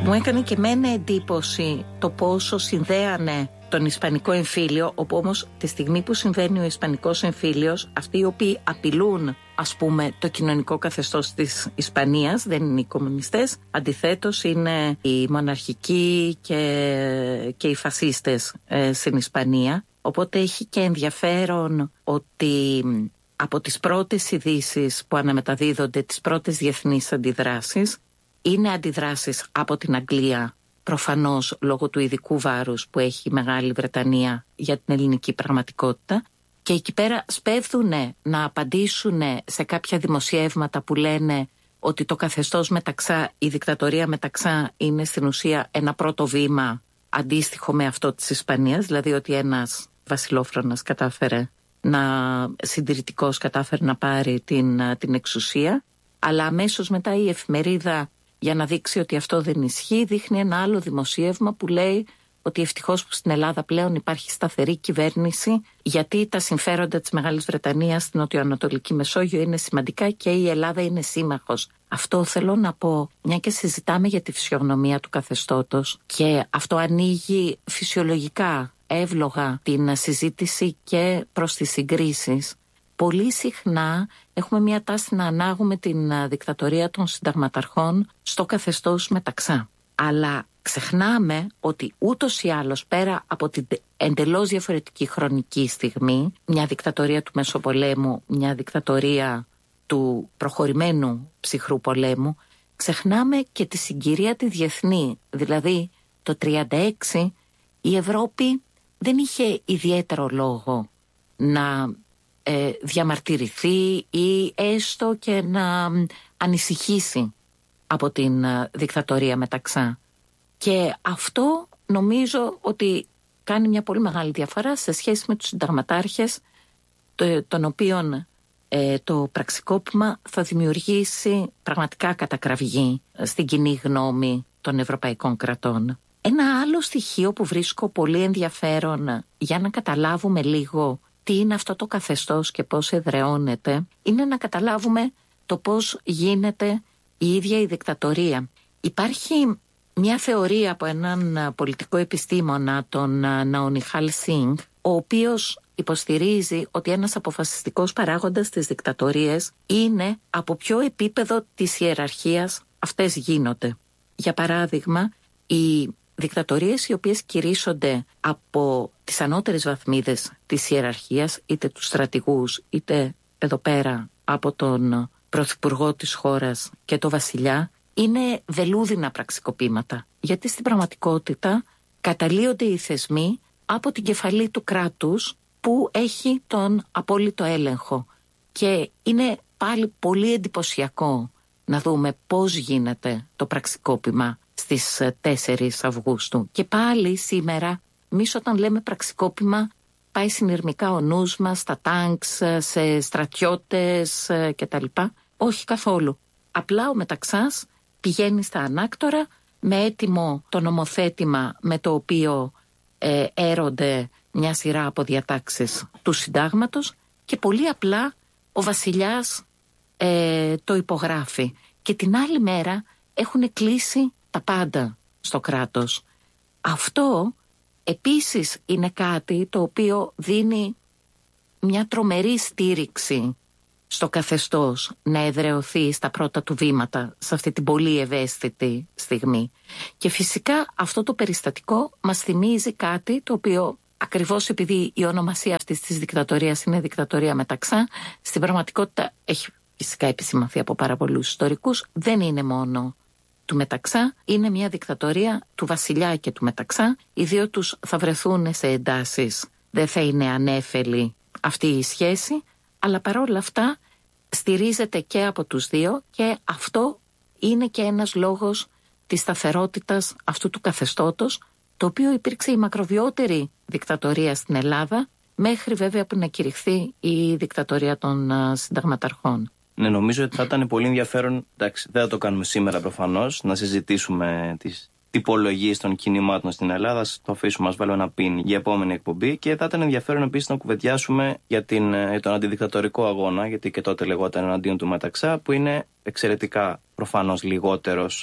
Μου έκανε και εμένα εντύπωση το πόσο συνδέανε τον Ισπανικό εμφύλιο, όπου όμως τη στιγμή που συμβαίνει ο Ισπανικός εμφύλιος, αυτοί οι οποίοι απειλούν, ας πούμε, το κοινωνικό καθεστώς της Ισπανίας δεν είναι οι κομμουνιστές, αντιθέτως είναι οι μοναρχικοί και οι φασίστες στην Ισπανία. Οπότε έχει και ενδιαφέρον ότι από τις πρώτες ειδήσεις που αναμεταδίδονται, τις πρώτες διεθνείς αντιδράσεις, είναι αντιδράσεις από την Αγγλία, προφανώς λόγω του ειδικού βάρους που έχει η Μεγάλη Βρετανία για την ελληνική πραγματικότητα, και εκεί πέρα σπέβδουν να απαντήσουν σε κάποια δημοσιεύματα που λένε ότι το καθεστώς Μεταξά, η δικτατορία Μεταξά είναι στην ουσία ένα πρώτο βήμα αντίστοιχο με αυτό της Ισπανίας, δηλαδή ότι ένας βασιλόφρονας συντηρητικός κατάφερε να πάρει την εξουσία, αλλά αμέσως μετά η εφημερίδα, για να δείξει ότι αυτό δεν ισχύει, δείχνει ένα άλλο δημοσίευμα που λέει ότι ευτυχώς που στην Ελλάδα πλέον υπάρχει σταθερή κυβέρνηση, γιατί τα συμφέροντα της Μεγάλης Βρετανίας στην νοτιοανατολική Μεσόγειο είναι σημαντικά και η Ελλάδα είναι σύμμαχος. Αυτό θέλω να πω, μια και συζητάμε για τη φυσιογνωμία του καθεστώτος, και αυτό ανοίγει φυσιολογικά, εύλογα την συζήτηση και προς τις συγκρίσεις. Πολύ συχνά έχουμε μια τάση να ανάγουμε την δικτατορία των συνταγματαρχών στο καθεστώς Μεταξά. Αλλά ξεχνάμε ότι ούτως ή άλλως, πέρα από την εντελώς διαφορετική χρονική στιγμή, μια δικτατορία του Μεσοπολέμου, μια δικτατορία του προχωρημένου ψυχρού πολέμου, ξεχνάμε και τη συγκυρία τη διεθνή. Δηλαδή το 1936 η Ευρώπη δεν είχε ιδιαίτερο λόγο να διαμαρτυρηθεί ή έστω και να ανησυχήσει από την δικτατορία Μεταξά. Και αυτό νομίζω ότι κάνει μια πολύ μεγάλη διαφορά σε σχέση με τους συνταγματάρχες, των οποίων το πραξικόπημα θα δημιουργήσει πραγματικά κατακραυγή στην κοινή γνώμη των ευρωπαϊκών κρατών. Ένα άλλο στοιχείο που βρίσκω πολύ ενδιαφέρον για να καταλάβουμε λίγο τι είναι αυτό το καθεστώς και πώς εδραιώνεται, είναι να καταλάβουμε το πώς γίνεται η ίδια η δικτατορία. Υπάρχει μια θεωρία από έναν πολιτικό επιστήμονα, τον Ναονιχάλ Σινγκ, ο οποίος υποστηρίζει ότι ένας αποφασιστικός παράγοντας της δικτατορίας είναι από ποιο επίπεδο της ιεραρχίας αυτές γίνονται. Για παράδειγμα, οι δικτατορίες οι οποίες κηρύσσονται από τις ανώτερες βαθμίδες της ιεραρχίας, είτε τους στρατηγούς, είτε εδώ πέρα από τον πρωθυπουργό της χώρας και το βασιλιά, είναι βελούδινα πραξικοπήματα. Γιατί στην πραγματικότητα καταλύονται οι θεσμοί από την κεφαλή του κράτους που έχει τον απόλυτο έλεγχο. Και είναι πάλι πολύ εντυπωσιακό να δούμε πώς γίνεται το πραξικόπημα στις 4 Αυγούστου. Και πάλι σήμερα, εμείς όταν λέμε πραξικόπημα, πάει συνειρμικά ο νους μας στα τάγκς, σε στρατιώτες κτλ. Όχι καθόλου. Απλά ο Μεταξάς πηγαίνει στα ανάκτορα με έτοιμο το νομοθέτημα με το οποίο έρονται μια σειρά από διατάξεις του συντάγματος και πολύ απλά ο βασιλιάς το υπογράφει. Και την άλλη μέρα έχουν κλείσει τα πάντα στο κράτος. Αυτό επίσης είναι κάτι το οποίο δίνει μια τρομερή στήριξη στο καθεστώς να εδραιωθεί στα πρώτα του βήματα σε αυτή την πολύ ευαίσθητη στιγμή. Και φυσικά αυτό το περιστατικό μας θυμίζει κάτι το οποίο, ακριβώς επειδή η ονομασία αυτής της δικτατορίας είναι δικτατορία Μεταξά, στην πραγματικότητα έχει φυσικά επισημανθεί από πάρα πολλούς ιστορικούς, δεν είναι μόνο του Μεταξά, είναι μια δικτατορία του βασιλιά και του Μεταξά. Οι δύο τους θα βρεθούν σε εντάσεις, δεν θα είναι ανέφελη αυτή η σχέση, αλλά παρόλα αυτά στηρίζεται και από τους δύο και αυτό είναι και ένας λόγος της σταθερότητας αυτού του καθεστώτος, το οποίο υπήρξε η μακροβιότερη δικτατορία στην Ελλάδα, μέχρι βέβαια που να κηρυχθεί η δικτατορία των συνταγματαρχών. Ναι, νομίζω ότι θα ήταν πολύ ενδιαφέρον, εντάξει, δεν θα το κάνουμε σήμερα προφανώς, να συζητήσουμε τις τυπολογίες των κινημάτων στην Ελλάδα. Το αφήσουμε, μας βάλω ένα πιν για επόμενη εκπομπή. Και θα ήταν ενδιαφέρον επίσης να κουβεντιάσουμε για τον αντιδικτατορικό αγώνα, γιατί και τότε λεγόταν εναντίον του Μεταξά, που είναι εξαιρετικά προφανώς λιγότερος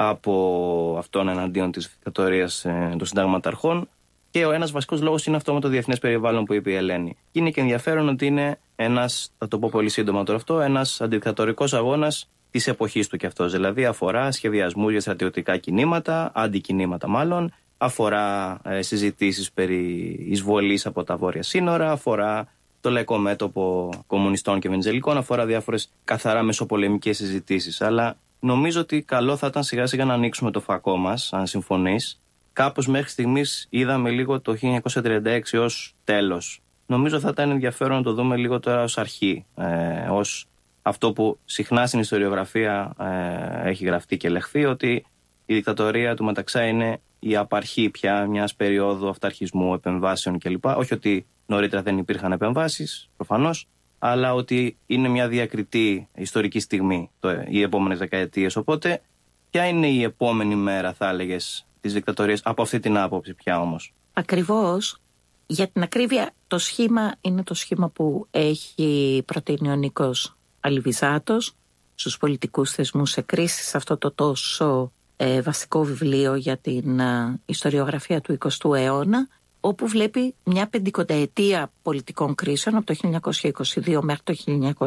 από αυτόν εναντίον της δικτατορίας των συνταγματαρχών. Και ένας βασικός λόγος είναι αυτό με το διεθνές περιβάλλον που είπε η Ελένη. Και είναι και ενδιαφέρον ότι είναι ένας, θα το πω πολύ σύντομα τώρα αυτό, ένας αντιδικτατορικός αγώνας της εποχής του κι αυτός. Δηλαδή αφορά σχεδιασμούς για στρατιωτικά κινήματα, αντικινήματα μάλλον, αφορά συζητήσεις περί εισβολής από τα βόρεια σύνορα, αφορά το λαϊκό μέτωπο κομμουνιστών και ευαγγελικών, αφορά διάφορες καθαρά μεσοπολεμικές συζητήσεις. Αλλά νομίζω ότι καλό θα ήταν σιγά σιγά να ανοίξουμε το φακό μας, αν συμφωνείς. Κάπως μέχρι στιγμής είδαμε λίγο το 1936 ως τέλος. Νομίζω θα ήταν ενδιαφέρον να το δούμε λίγο τώρα ως αρχή, ως αυτό που συχνά στην ιστοριογραφία έχει γραφτεί και λεχθεί, ότι η δικτατορία του Μεταξά είναι η απαρχή πια μιας περίοδου αυταρχισμού, επεμβάσεων κλπ. Όχι ότι νωρίτερα δεν υπήρχαν επεμβάσεις, προφανώς, αλλά ότι είναι μια διακριτή ιστορική στιγμή οι επόμενες δεκαετίες. Οπότε, ποια είναι η επόμενη μέρα, θα έλεγες, της δικτατορίας από αυτή την άποψη πια όμως? Ακριβώς. Για την ακρίβεια, το σχήμα είναι το σχήμα που έχει προτείνει ο Νίκος Αλιβιζάτος στους πολιτικούς θεσμούς σε κρίση, σε αυτό το τόσο βασικό βιβλίο για την ιστοριογραφία του 20ου αιώνα, όπου βλέπει μια 50ετία πολιτικών κρίσεων από το 1922 μέχρι το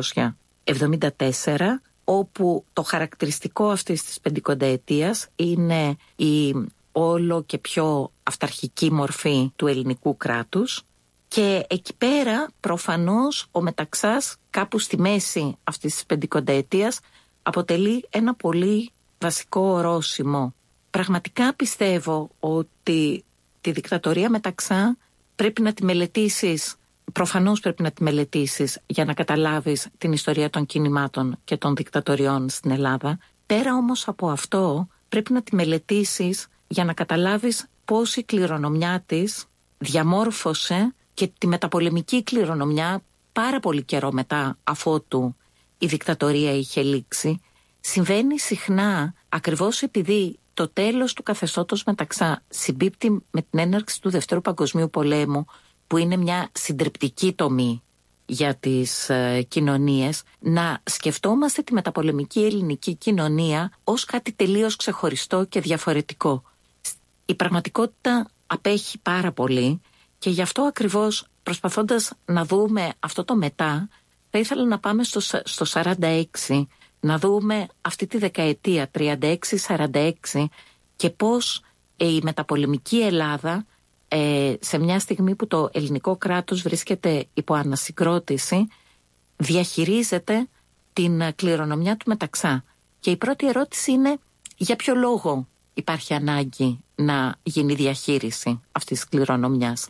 1974, όπου το χαρακτηριστικό αυτής της 50ετίας είναι η όλο και πιο αυταρχική μορφή του ελληνικού κράτους. Και εκεί πέρα προφανώς ο Μεταξάς κάπου στη μέση αυτής της 50ετίας αποτελεί ένα πολύ βασικό ορόσημο. Πραγματικά πιστεύω ότι τη δικτατορία Μεταξά πρέπει να τη μελετήσεις, προφανώς πρέπει να τη μελετήσεις για να καταλάβεις την ιστορία των κινημάτων και των δικτατοριών στην Ελλάδα. Πέρα όμως από αυτό πρέπει να τη μελετήσεις για να καταλάβεις πώς η κληρονομιά της διαμόρφωσε και τη μεταπολεμική κληρονομιά πάρα πολύ καιρό μετά αφότου η δικτατορία είχε λήξει. Συμβαίνει συχνά ακριβώς επειδή το τέλος του καθεστώτος Μεταξά συμπίπτει με την έναρξη του Δευτέρου Παγκοσμίου Πολέμου, που είναι μια συντριπτική τομή για τις κοινωνίες, να σκεφτόμαστε τη μεταπολεμική ελληνική κοινωνία ως κάτι τελείως ξεχωριστό και διαφορετικό. Η πραγματικότητα απέχει πάρα πολύ και γι' αυτό ακριβώς, προσπαθώντας να δούμε αυτό το μετά, θα ήθελα να πάμε στο 46, να δούμε αυτή τη δεκαετία 36-46 και πώς η μεταπολεμική Ελλάδα, σε μια στιγμή που το ελληνικό κράτος βρίσκεται υπό ανασυγκρότηση, διαχειρίζεται την κληρονομιά του Μεταξά. Και η πρώτη ερώτηση είναι, για ποιο λόγο υπάρχει ανάγκη να γίνει διαχείριση αυτής της κληρονομιάς?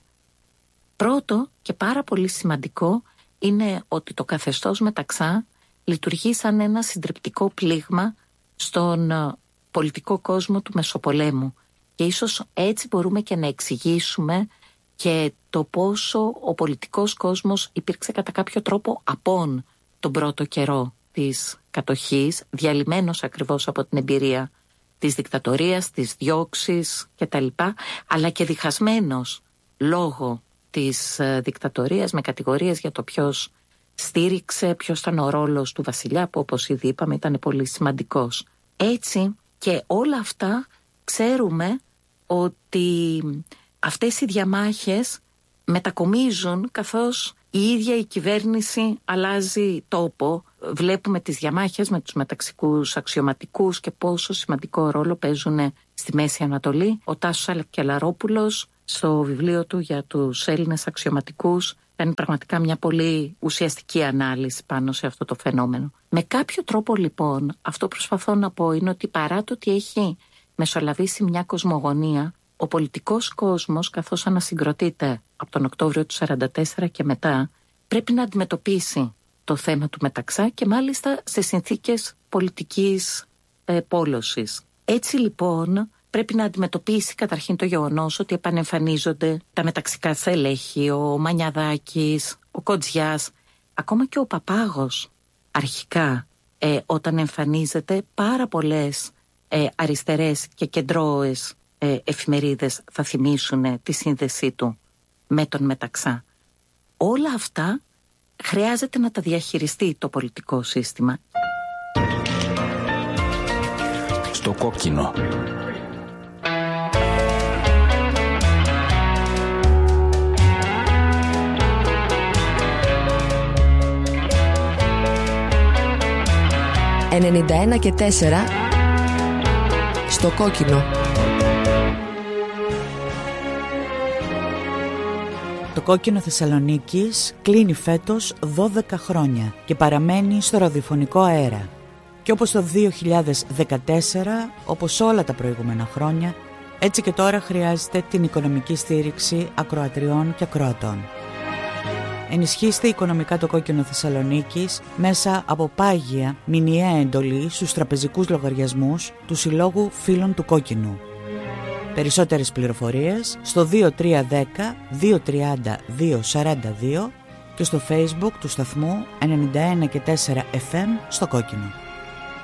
Πρώτο και πάρα πολύ σημαντικό είναι ότι το καθεστώς Μεταξά λειτουργεί σαν ένα συντριπτικό πλήγμα στον πολιτικό κόσμο του Μεσοπολέμου. Και ίσως έτσι μπορούμε και να εξηγήσουμε και το πόσο ο πολιτικός κόσμος υπήρξε κατά κάποιο τρόπο απόν τον πρώτο καιρό της κατοχής, διαλυμένος ακριβώς από την εμπειρία της δικτατορίας, της διώξης κτλ, αλλά και διχασμένος λόγω της δικτατορίας με κατηγορίες για το ποιος στήριξε, ποιος ήταν ο ρόλος του βασιλιά, που όπως ήδη είπαμε ήταν πολύ σημαντικός. Έτσι και όλα αυτά ξέρουμε ότι αυτές οι διαμάχες μετακομίζουν καθώς η ίδια η κυβέρνηση αλλάζει τόπο. Βλέπουμε τις διαμάχες με τους μεταξικούς αξιωματικούς και πόσο σημαντικό ρόλο παίζουν στη Μέση Ανατολή. Ο Τάσος Αλκελαρόπουλος στο βιβλίο του για τους Έλληνες αξιωματικούς κάνει πραγματικά μια πολύ ουσιαστική ανάλυση πάνω σε αυτό το φαινόμενο. Με κάποιο τρόπο λοιπόν αυτό προσπαθώ να πω είναι ότι παρά το ότι έχει μεσολαβήσει μια κοσμογονία, ο πολιτικός κόσμος καθώς ανασυγκροτείται από τον Οκτώβριο του 1944 και μετά πρέπει να αντιμετωπίσει το θέμα του Μεταξά και μάλιστα σε συνθήκες πολιτικής πόλωσης. Έτσι λοιπόν πρέπει να αντιμετωπίσει καταρχήν το γεγονός ότι επανεμφανίζονται τα μεταξικά στελέχη, ο Μανιαδάκης, ο Κοντζιάς, ακόμα και ο Παπάγος αρχικά, όταν εμφανίζεται πάρα πολλές αριστερές και κεντρώες εφημερίδες θα θυμίσουν τη σύνδεσή του με τον Μεταξά. Όλα αυτά χρειάζεται να τα στο κόκκινο. «91 και 4» στο κόκκινο. Το κόκκινο Θεσσαλονίκης κλείνει φέτος 12 χρόνια και παραμένει στο ραδιοφωνικό αέρα. Και όπως το 2014, όπως όλα τα προηγούμενα χρόνια, έτσι και τώρα χρειάζεται την οικονομική στήριξη ακροατριών και ακροατών. Ενισχύστε οικονομικά το κόκκινο Θεσσαλονίκης μέσα από πάγια μηνιαία εντολή στους τραπεζικούς λογαριασμούς του Συλλόγου Φίλων του Κόκκινου. Περισσότερες πληροφορίες στο 2310 230 242 και στο Facebook του σταθμού 91 και 4 FM στο κόκκινο.